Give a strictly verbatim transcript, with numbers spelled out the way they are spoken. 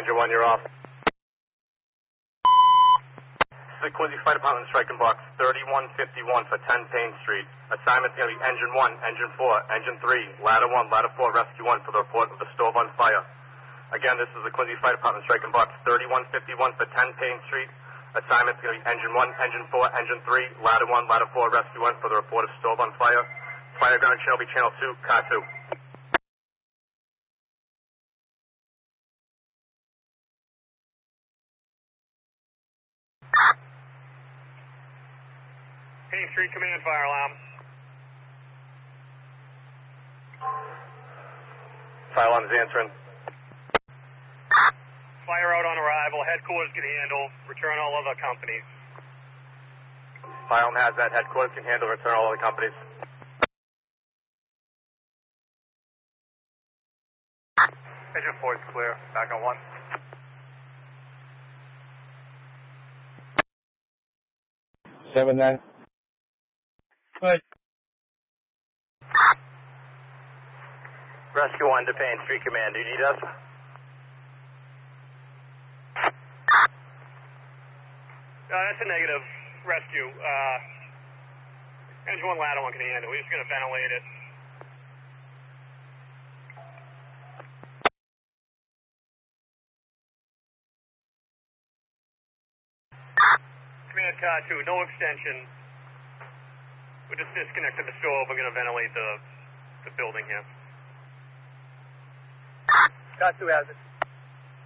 Ranger one, you're off. The Quincy Fire Department striking box thirty-one fifty-one for ten Payne Street. Assignment's going to be engine one, engine four, engine three, ladder one, ladder four, rescue one for the report of the stove on fire. Again, this is the Quincy Fire Department striking box thirty-one fifty-one for ten Payne Street. Assignment's going to be engine one, engine four, engine three, ladder one, ladder four, rescue one for the report of stove on fire. Fire ground channel be channel two, car two. Payne Street Command, fire alarm. Fire alarm is answering. Fire out on arrival. Headquarters can handle. Return all other companies. Fire alarm has that. Headquarters can handle. Return all other companies. Engine four is clear. Back on one. Seven nine. Good. Rescue one to Payne Street Command. Do you need us? Uh, that's a negative. Rescue. Uh, engine one, ladder one can handle. We're just going to ventilate it. Command car two, no extension. We just disconnected the stove. We're going to ventilate the, the building here. Car two has it.